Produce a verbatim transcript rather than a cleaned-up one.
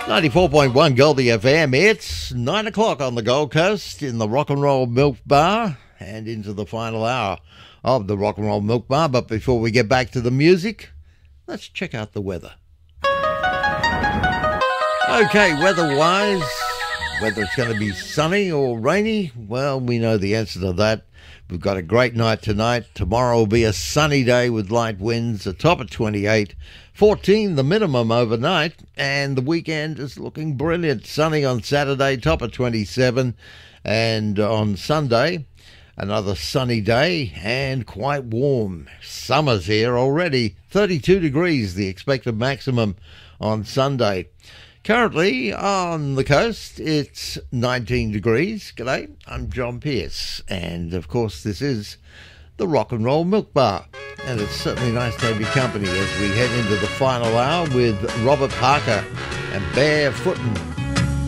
ninety-four point one Goldie F M. It's nine o'clock on the Gold Coast in the Rock and Roll Milk Bar and into the final hour of the Rock and Roll Milk Bar. But before we get back to the music, let's check out the weather. Okay, weather-wise, whether it's going to be sunny or rainy, well, we know the answer to that. We've got a great night tonight. Tomorrow will be a sunny day with light winds, a top of twenty-eight, fourteen the minimum overnight, and the weekend is looking brilliant. Sunny on Saturday, top of twenty-seven, and on Sunday, another sunny day and quite warm. Summer's here already. thirty-two degrees, the expected maximum on Sunday. Currently on the coast, it's nineteen degrees. G'day, I'm John Pierce, and of course this is the Rock and Roll Milk Bar, and it's certainly nice to have your company as we head into the final hour with Robert Parker and Barefootin'.